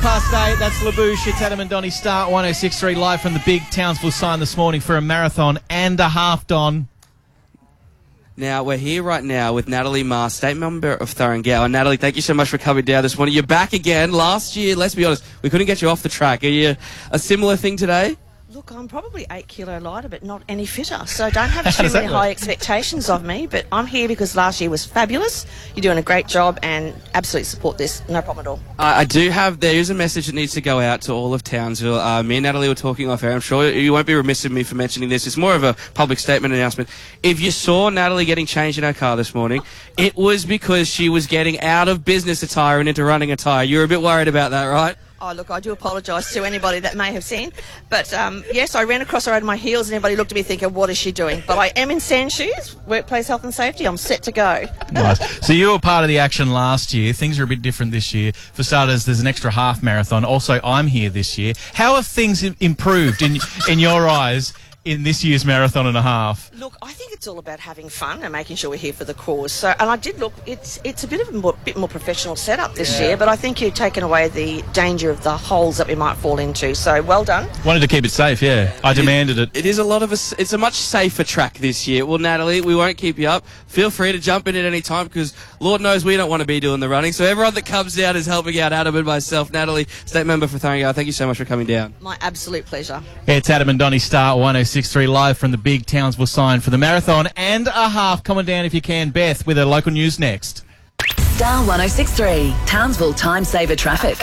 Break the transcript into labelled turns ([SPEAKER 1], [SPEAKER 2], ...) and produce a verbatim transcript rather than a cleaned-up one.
[SPEAKER 1] Past eight, that's Labouche. It's Adam and Donny Start one oh six point three live from the big Townsville sign this morning for a marathon and a half, Don.
[SPEAKER 2] Now, we're here right now with Natalie Marr, state member of Thuringowa. Natalie, thank you so much for coming down this morning. You're back again. Last year, let's be honest, we couldn't get you off the track. Are you a similar thing today?
[SPEAKER 3] Look, I'm probably eight kilo lighter, but not any fitter. So don't have too many high expectations of me. But I'm here because last year was fabulous. You're doing a great job and absolutely support this. No problem at all.
[SPEAKER 2] Uh, I do have, there is a message that needs to go out to all of Townsville. Uh, me and Natalie were talking off air. I'm sure you won't be remiss of me for mentioning this. It's more of a public statement announcement. If you saw Natalie getting changed in her car this morning, it was because she was getting out of business attire and into running attire. You were a bit worried about that, right?
[SPEAKER 3] Oh, look, I do apologise to anybody that may have seen. But, um, yes, I ran across her on my heels and everybody looked at me thinking, what is she doing? But I am in sand shoes, workplace health and safety. I'm set to go.
[SPEAKER 1] Nice. So you were part of the action last year. Things are a bit different this year. For starters, there's an extra half marathon. Also, I'm here this year. How have things improved in in your eyes in this year's marathon and a half?
[SPEAKER 3] Look, I think it's all about having fun and making sure we're here for the cause. So, and I did look, it's it's a bit of a more, bit more professional setup this yeah. year, but I think you've taken away the danger of the holes that we might fall into. So, well done.
[SPEAKER 1] Wanted to keep it safe, yeah. I demanded it.
[SPEAKER 2] It is a lot of a, it's a much safer track this year. Well, Natalie, we won't keep you up. Feel free to jump in at any time because Lord knows we don't want to be doing the running. So everyone that comes down is helping out Adam and myself. Natalie, state member for Thuringowa, thank you so much for coming down.
[SPEAKER 3] My absolute pleasure.
[SPEAKER 1] Yeah, it's Adam and Donny Start one oh six point three live from the big Townsville sign for the marathon and a half. Come on down if you can. Beth with her local news next.
[SPEAKER 4] Star one oh six point three, Townsville Time Saver Traffic.